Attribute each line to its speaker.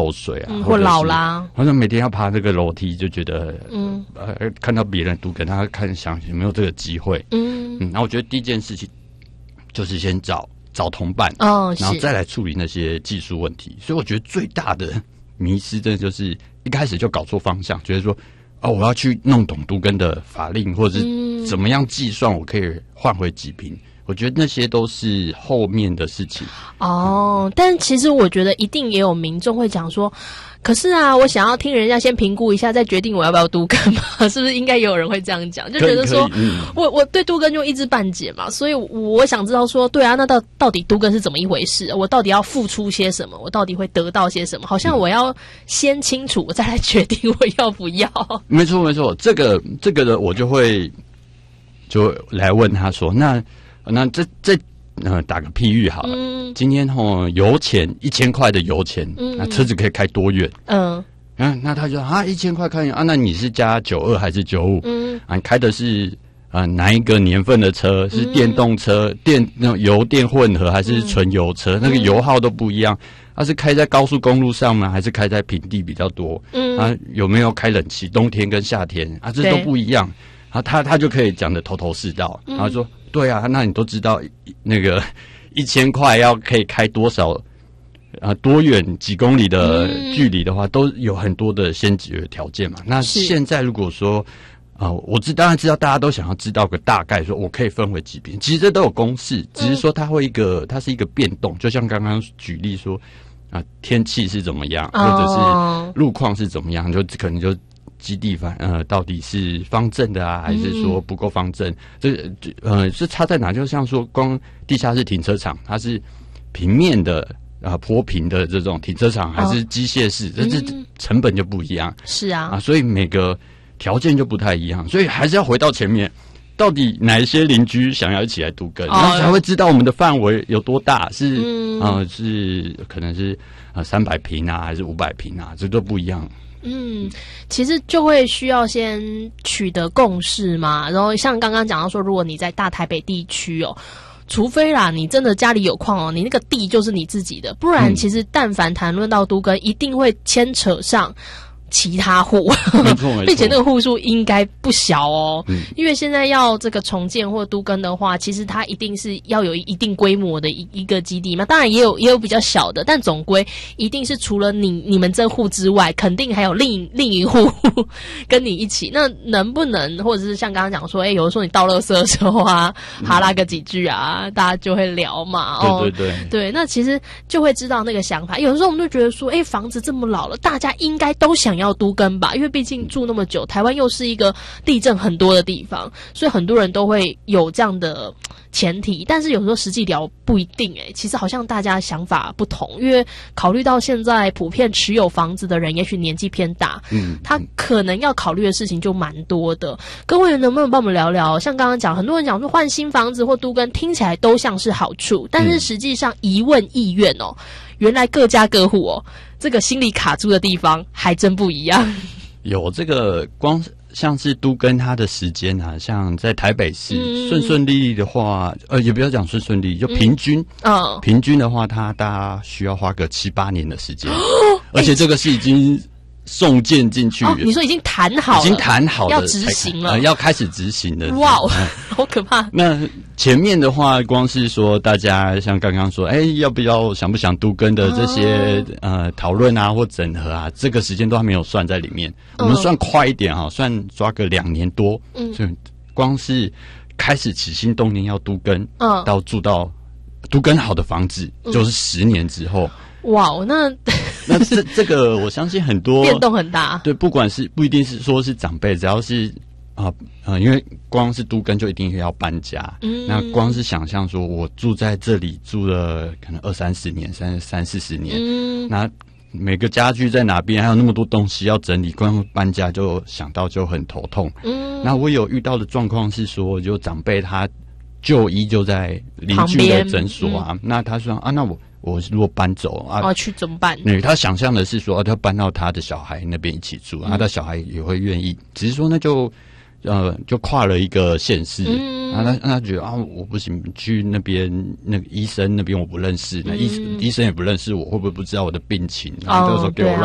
Speaker 1: 漏水啊，
Speaker 2: 或老啦，
Speaker 1: 好像每天要爬这个楼梯就觉得看到别人都跟他想有没有这个机会，然后我觉得第一件事情就是先找同伴，然后再来处理那些技术问题。所以我觉得最大的迷失真的就是一开始就搞错方向，觉得说我要去弄懂都更的法令，或者是怎么样计算我可以换回几坪。我觉得那些都是后面的事情
Speaker 2: 但其实我觉得一定也有民众会讲说，可是啊，我想要听人家先评估一下，再决定我要不要都更嘛？是不是应该也有人会这样讲？就觉得说，我对都更就一知半解嘛，所以我想知道说，对啊，那到底都更是怎么一回事？我到底要付出些什么？我到底会得到些什么？好像我要先清楚，我再来决定我要不要。
Speaker 1: 没错，这个的我就来问他说，那这打个譬喻好了，今天油钱1000块的油钱，那车子可以开多远？那他就1000块开远那你是加92还是95？你开的是哪一个年份的车？是电动车、那种油电混合还是纯油车？那个油耗都不一样。是开在高速公路上吗？还是开在平地比较多？有没有开冷气？冬天跟夏天这都不一样。他就可以讲得头头是道，然后说对啊，那你都知道那个1000块要可以开多少多远几公里的距离的话，都有很多的先决条件嘛。那现在如果说我当然知道大家都想要知道个大概，说我可以分为几坪，其实这都有公式，只是说它是一个变动，就像刚刚举例说天气是怎么样，或者是路况是怎么样，就可能就基地到底是方正的还是说不够方正？是差在哪？就像说，光地下室停车场，它是平面的坡平的这种停车场，还是机械式，这成本就不一样。
Speaker 2: 是
Speaker 1: 所以每个条件就不太一样，所以还是要回到前面，到底哪一些邻居想要一起来都更，那才会知道我们的范围有多大，是可能是300坪还是500坪这都不一样。
Speaker 2: 其实就会需要先取得共识嘛，然后像刚刚讲到说，如果你在大台北地区除非啦你真的家里有矿你那个地就是你自己的，不然其实但凡谈论到都更，一定会牵扯上其他户，并且那个户数应该不小因为现在要这个重建或都更的话，其实它一定是要有一定规模的一个基地嘛，当然也有比较小的，但总归一定是除了你们这户之外，肯定还有另一户跟你一起。那能不能或者是像刚刚讲说，有的时候你倒垃圾的时候哈拉个几句大家就会聊嘛，对，那其实就会知道那个想法。有的时候我们就觉得说，房子这么老了，大家应该都想要都更吧，因为毕竟住那么久，台湾又是一个地震很多的地方，所以很多人都会有这样的前提。但是有时候实际聊不一定其实好像大家想法不同，因为考虑到现在普遍持有房子的人也许年纪偏大，他可能要考虑的事情就蛮多的。各位能不能帮我们聊聊，像刚刚讲很多人讲说换新房子或都更听起来都像是好处，但是实际上疑问意愿原来各家各户这个心里卡住的地方还真不一样。
Speaker 1: 有这个光像是都更它的时间像在台北市顺利的话，也不要讲顺利，就平均平均的话，大家需要花个7-8年的时间，而且这个是已经送件进去
Speaker 2: 你说已经谈好了，要执行了，
Speaker 1: 要开始执行了。
Speaker 2: 哇好可怕。
Speaker 1: 那前面的话，光是说大家像刚刚说要不要想不想都更的这些讨论或整合这个时间都还没有算在里面。我们算快一点算抓个2年多，所以光是开始起心动念要都更到住到都更好的房子就是10年之后。
Speaker 2: 哇，那
Speaker 1: 这个我相信很多
Speaker 2: 变动很大。对，
Speaker 1: 不一定是说是长辈，只要是因为光是都更就一定要搬家。那光是想象说我住在这里住了可能20-30年、30-40年，那每个家具在哪边，还有那么多东西要整理，光搬家就想到就很头痛。那我有遇到的状况是说，就长辈他就医就在邻居的诊所那他说那我如果搬走
Speaker 2: 去怎么办？
Speaker 1: 他想象的是说他搬到他的小孩那边一起住，他的小孩也会愿意，只是说那就就跨了一个县市，他觉得啊，我不行，去那边那个医生那边我不认识，那医生也不认识我，会不会不知道我的病情？然后到时候给我